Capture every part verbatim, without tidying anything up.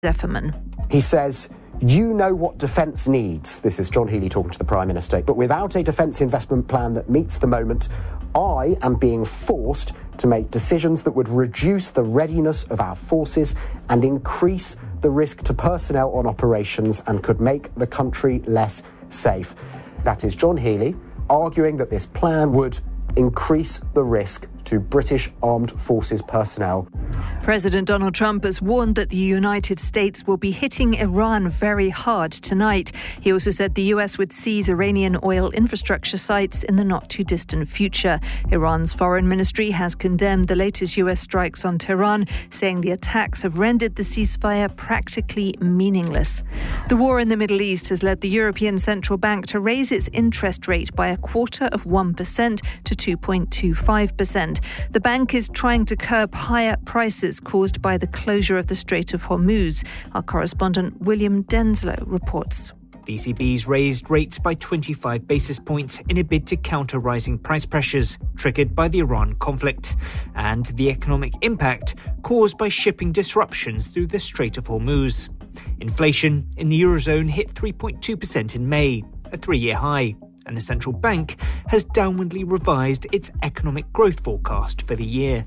Zefferman. He says, "You know what defence needs." This is John Healey talking to the Prime Minister. "But without a defence investment plan that meets the moment, I am being forced to make decisions that would reduce the readiness of our forces and increase the risk to personnel on operations and could make the country less safe." That is John Healey arguing that this plan would increase the risk to British Armed Forces personnel. President Donald Trump has warned that the United States will be hitting Iran very hard tonight. He also said the U S would seize Iranian oil infrastructure sites in the not-too-distant future. Iran's foreign ministry has condemned the latest U S strikes on Tehran, saying the attacks have rendered the ceasefire practically meaningless. The war in the Middle East has led the European Central Bank to raise its interest rate by a quarter of one percent to two point two five percent. The bank is trying to curb higher prices caused by the closure of the Strait of Hormuz. Our correspondent William Denslow reports. The E C B's raised rates by twenty-five basis points in a bid to counter rising price pressures triggered by the Iran conflict and the economic impact caused by shipping disruptions through the Strait of Hormuz. Inflation in the Eurozone hit three point two percent in May, a three-year high, and the central bank has downwardly revised its economic growth forecast for the year.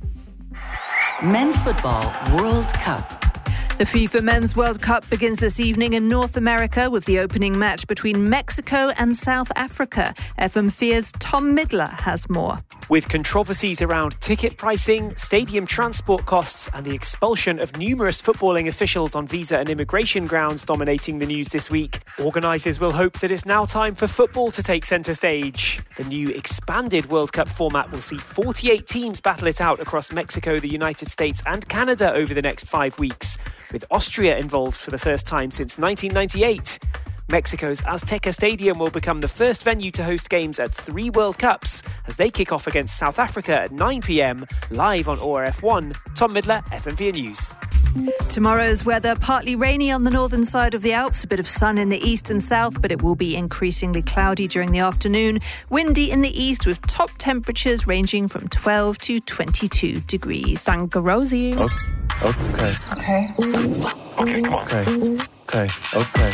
Men's Football World Cup. The FIFA Men's World Cup begins this evening in North America with the opening match between Mexico and South Africa. F M Fear's Tom Midler has more. With controversies around ticket pricing, stadium transport costs and the expulsion of numerous footballing officials on visa and immigration grounds dominating the news this week, organisers will hope that it's now time for football to take centre stage. The new expanded World Cup format will see forty-eight teams battle it out across Mexico, the United States and Canada over the next five weeks, with Austria involved for the first time since nineteen ninety-eight. Mexico's Azteca Stadium will become the first venue to host games at three World Cups as they kick off against South Africa at nine p.m, live on O R F one. Tom Midler, F M V News. Tomorrow's weather, partly rainy on the northern side of the Alps, a bit of sun in the east and south, but it will be increasingly cloudy during the afternoon. Windy in the east with top temperatures ranging from twelve to twenty-two degrees. Danke, Rosie. Okay. Okay. Okay. Okay, come on. Okay. Okay. Okay.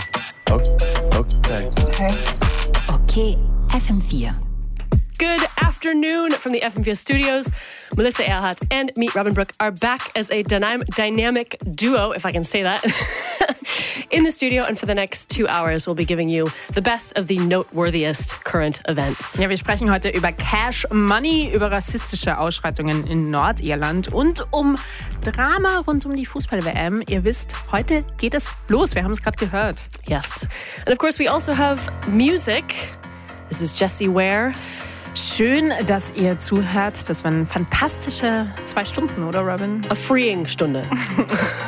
Okay. Okay. Okay, F M four. Good afternoon from the F M four studios. Melissa Earhart and me, Robin Brooke, are back as a dynam- dynamic duo, if I can say that, in the studio. And for the next two hours, we'll be giving you the best of the noteworthiest current events. Ja, wir sprechen heute über Cash Money, über rassistische Ausschreitungen in Nordirland und um Drama rund um die Fußball-W M. Ihr wisst, heute geht es los. Wir haben es gerade gehört. Yes. And of course, we also have music. This is Jessie Ware. Schön, dass ihr zuhört. Das waren fantastische zwei Stunden, oder Robin? A freeing Stunde.